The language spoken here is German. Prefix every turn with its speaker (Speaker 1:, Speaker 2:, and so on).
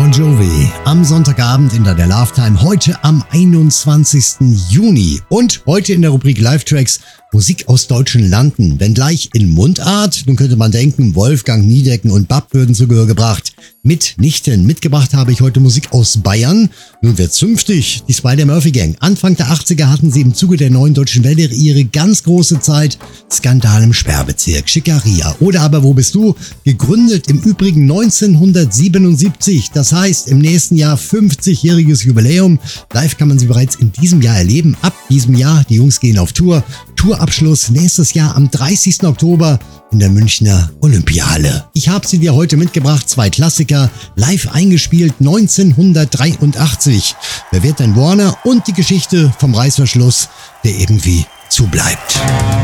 Speaker 1: Bon Jovi am Sonntagabend in der Love Time, heute am 21. Juni. Und heute in der Rubrik Live Tracks Musik aus deutschen Landen, wenngleich in Mundart. Nun könnte man denken, Wolfgang, Niedecken und Bab würden zu Gehör gebracht. Mitnichten. Mitgebracht habe ich heute Musik aus Bayern. Nun wird's zünftig. Die Spider-Murphy Gang. Anfang der 80er hatten sie im Zuge der neuen deutschen Welle ihre ganz große Zeit. Skandal im Sperrbezirk, Schickeria. Oder aber Wo bist du? Gegründet im Übrigen 1977. Das heißt, im nächsten Jahr 50-jähriges Jubiläum. Live kann man sie bereits in diesem Jahr erleben. Ab diesem Jahr. Die Jungs gehen auf Tour. Tourabschluss nächstes Jahr am 30. Oktober in der Münchner Olympiahalle. Ich habe sie dir heute mitgebracht, 2 Klassiker, live eingespielt 1983. Wer wird denn Warner? Und die Geschichte vom Reißverschluss, der irgendwie zubleibt.